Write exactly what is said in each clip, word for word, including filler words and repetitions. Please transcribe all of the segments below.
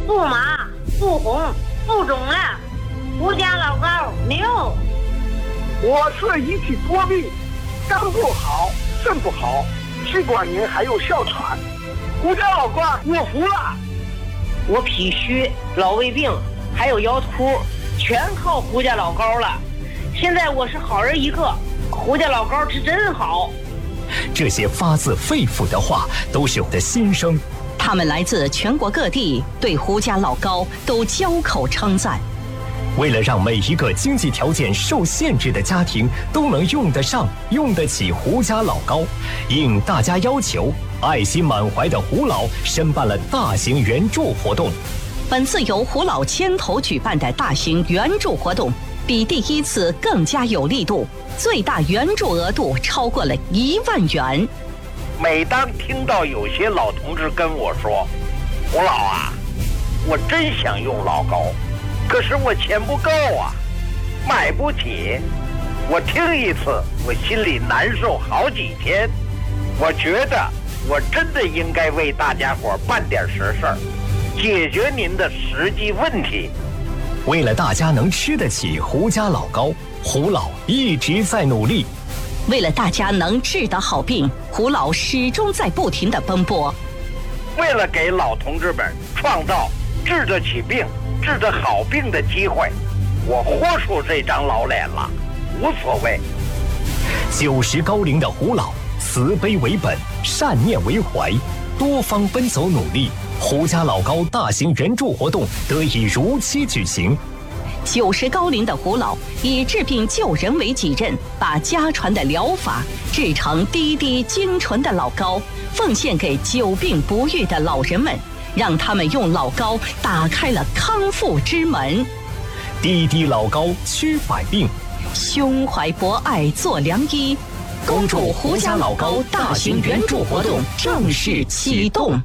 不麻、不红、不肿了。胡家老高牛。 我是一体多病，肝不好，肾不好，气管炎还有哮喘。胡家老高，我服了。 我脾虚、老胃病还有腰突，全靠胡家老高了。现在我是好人一个，胡家老高是真好。 这些发自肺腑的话都是我的心声。 他们来自全国各地，对胡家老高都交口称赞。 为了让每一个经济条件受限制的家庭都能用得上、用得起胡家老高，应大家要求，爱心满怀的胡老申办了大型援助活动。 本次由胡老牵头举办的大型援助活动，比第一次更加有力度，最大援助额度超过了一万元。 每当听到有些老同志跟我说：“胡老啊，我真想用老高，可是我钱不够啊，买不起。”我听一次，我心里难受好几天。我觉得我真的应该为大家伙办点实事儿，解决您的实际问题。 为了大家能吃得起胡家老高，胡老一直在努力。 为了大家能治得好病，胡老始终在不停地奔波。 为了给老同志们创造治得起病、治得好病的机会，我豁出这张老脸了，无所谓。 九十高龄的胡老，慈悲为本，善念为怀，多方奔走努力，胡家老高大型援助活动得以如期举行。 九十高龄的胡老以治病救人为己任，把家传的疗法制成滴滴精纯的老高，奉献给久病不愈的老人们，让他们用老高打开了康复之门。 滴滴老高驱百病， 胸怀博爱做良医。恭祝胡家老高大型援助活动正式启动。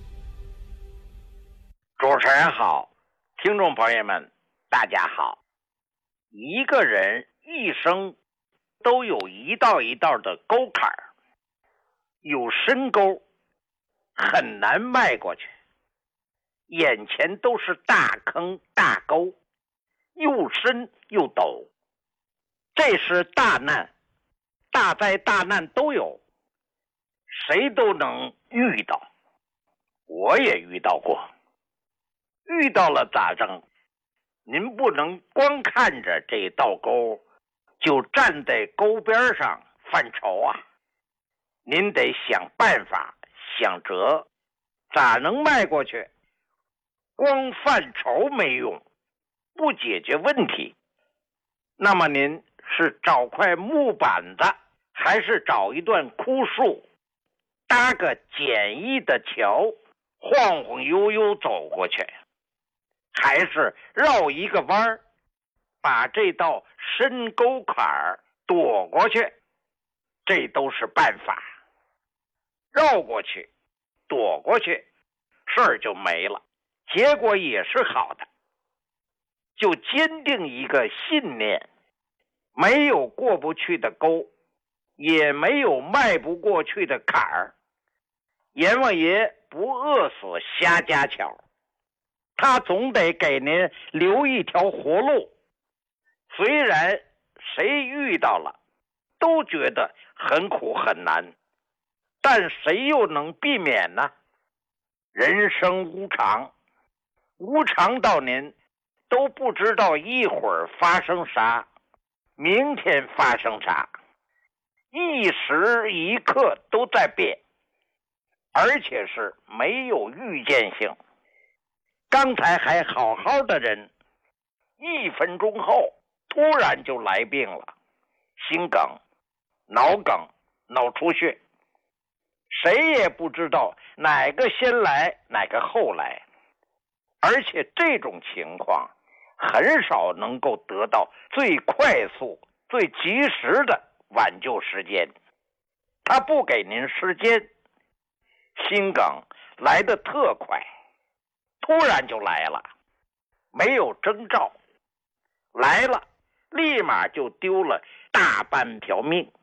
主持人好，听众朋友们大家好。一个人一生都有一道一道的沟坎儿，有深沟很难迈过去，眼前都是大坑大沟，又深又陡。这是大难，大灾大难都有，谁都能遇到。我也遇到过，遇到了咋整？您不能光看着这道沟就站在沟边上犯愁啊，您得想办法想辙，咋能迈过去？光犯愁没用，不解决问题。那么您是找块木板子，还是找一段枯树，搭个简易的桥，晃晃悠悠走过去，还是绕一个弯儿，把这道深沟坎儿躲过去？这都是办法。绕过去，躲过去，事儿就没了，结果也是好的。就坚定一个信念，没有过不去的沟，也没有迈不过去的坎儿。阎王爷不饿死瞎家巧，他总得给您留一条活路。虽然谁遇到了都觉得很苦很难，但谁又能避免呢？人生无常，无常到您都不知道一会儿发生啥，明天发生啥，一时一刻都在变，而且是没有预见性。刚才还好好的人，一分钟后突然就来病了，心梗、脑梗、脑出血，谁也不知道哪个先来哪个后来，而且这种情况很少能够得到最快速最及时的挽救时间，他不给您时间。心梗来得特快，突然就来了，没有征兆，来了立马就丢了大半条命。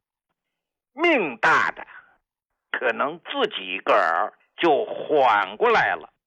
命大的可能自己个儿就缓过来了，